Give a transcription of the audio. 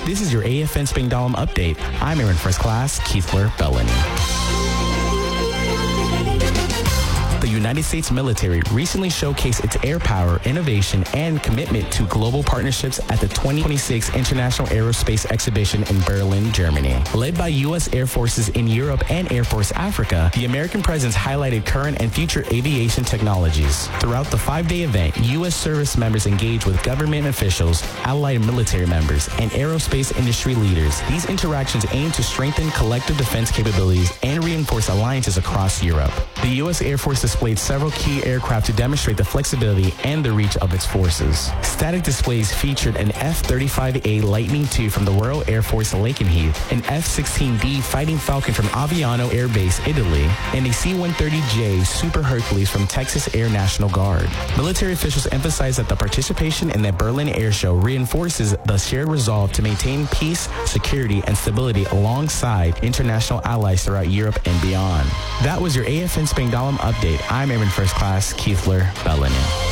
This is your AFN Spangdahlem update. I'm Aaron First Class Keithler Bellany. The United States military recently showcased its air power, innovation, and commitment to global partnerships at the 2026 International Aerospace Exhibition in Berlin, Germany. Led by U.S. Air Forces in Europe and Air Force Africa, the American presence highlighted current and future aviation technologies. Throughout the 5-day event, U.S. service members engaged with government officials, allied military members, and aerospace industry leaders. These interactions aim to strengthen collective defense capabilities and reinforce alliances across Europe. The U.S. Air Force displayed several key aircraft to demonstrate the flexibility and the reach of its forces. Static displays featured an F-35A Lightning II from the Royal Air Force Lakenheath, an F-16D Fighting Falcon from Aviano Air Base, Italy, and a C-130J Super Hercules from Texas Air National Guard. Military officials emphasized that the participation in the Berlin Air Show reinforces the shared resolve to maintain peace, security, and stability alongside international allies throughout Europe and beyond. That was your AFN Spangdahlem update. I'm Airman First Class Keithler Bellany.